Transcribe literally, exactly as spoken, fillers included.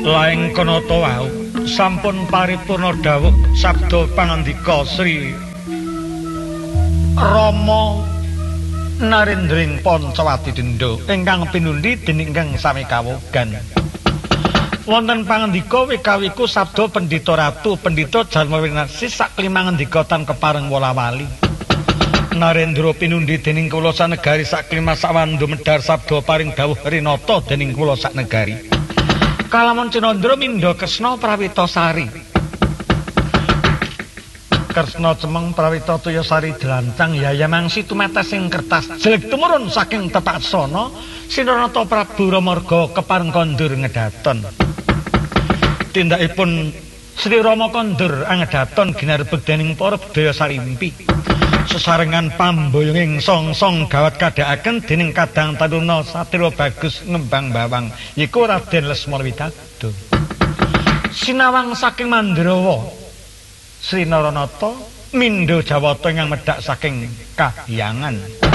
Laing kanata wau sampun paripurna dawuh sabda pangandika Sri Rama Narendring Pancawati Denda ingkang pinundi dening ingkang sami kawogan. Wonten pangandika wikawiku sabda Pendhita Ratu Pendhita Jarmawinarsi sak klimangan dikatan kepareng wolawali. Narendra pinundi dening kula sanegari sak klima sawandha medhar sabda paring dawuh rinata dening kula sak negari. Kalamun Cinandra mindha Kresna Prawitasari. Kresna cemeng Prawita Tuyasari dlancang yaya mangsi tumetes ing kertas jelek tumurun saking tepaksana Sinarata Prabu Ramarga kepareng kondur ngedaton. Tindakipun Sri Rama kondur anggedaton ginerbeg dening para budaya sarimpi. Sesarengan pamboyonging song-song gawat kadhakaken dening Kadang Taruna Satria Bagus ngembang bawang yiku Raden Lesmana Widadda. Sinawang saking Mandrawa Sri Naranata mindha Jawata ingkang medhak saking kahyangan.